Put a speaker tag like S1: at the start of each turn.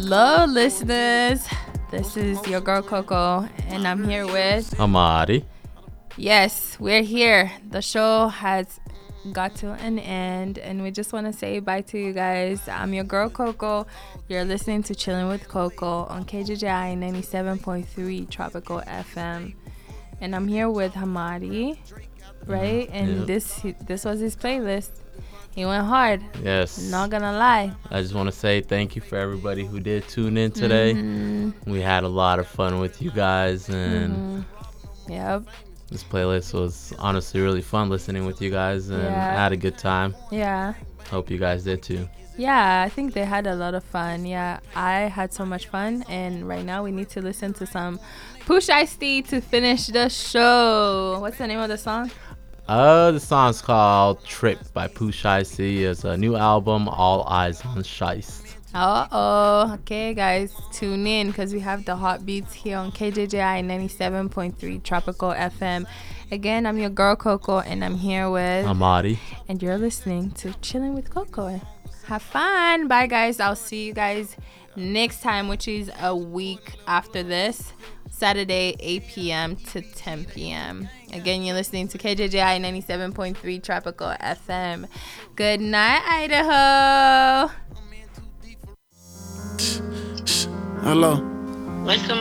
S1: Hello, listeners. This is your girl Coco, and I'm here with
S2: Amadi.
S1: Yes, we're here. The show has got to an end, and we just want to say bye to you guys. I'm your girl Coco. You're listening to Chilling with Coco on KJJI 97.3 Tropical FM, and I'm here with Hamadi, right? And this was his playlist. He went hard.
S2: Yes.
S1: Not gonna lie.
S2: I just want to say thank you for everybody who did tune in today. We had a lot of fun with you guys, and
S1: Yep.
S2: this playlist was honestly really fun listening with you guys, and I had a good time.
S1: Yeah.
S2: Hope you guys did too.
S1: Yeah, I think they had a lot of fun. Yeah, I had so much fun, and right now we need to listen to some Push Ice T to finish the show. What's the name of the song?
S2: The song's called Trip by Pooh Shiesty. It's a new album, All Eyes on Shiest.
S1: Okay, guys, tune in because we have the hot beats here on KJJI 97.3 Tropical FM. Again, I'm your girl Coco, and I'm here with
S2: Amadi.
S1: And you're listening to Chilling with Coco. Have fun. Bye, guys. I'll see you guys next time, which is a week after this. Saturday, 8 p.m. to 10 p.m. Again, you're listening to KJJI 97.3 Tropical FM. Good night, Idaho.
S3: Hello.
S4: What's the